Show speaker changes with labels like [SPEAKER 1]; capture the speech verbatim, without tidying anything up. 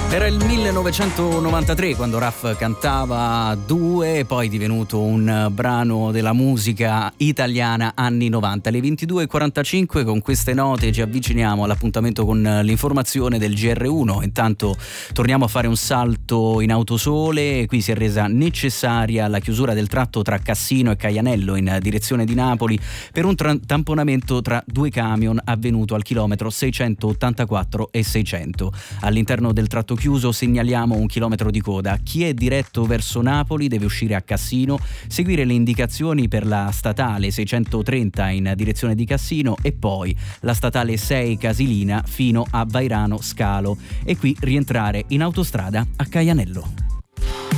[SPEAKER 1] Era il millenovecentonovantatré quando Raf cantava Due, poi divenuto un brano della musica italiana anni novanta. Alle ventidue e quarantacinque con queste note ci avviciniamo all'appuntamento con l'informazione del G R uno. Intanto torniamo a fare un salto in autosole. Qui si è resa necessaria la chiusura del tratto tra Cassino e Caianello in direzione di Napoli per un tra- tamponamento tra due camion avvenuto al chilometro seicentottantaquattro e seicento. All'interno del tratto chiuso segnaliamo un chilometro di coda. Chi è diretto verso Napoli deve uscire a Cassino, seguire le indicazioni per la statale seicentotrenta in direzione di Cassino e poi la statale sei Casilina fino a Vairano Scalo e qui rientrare in autostrada a Caianello.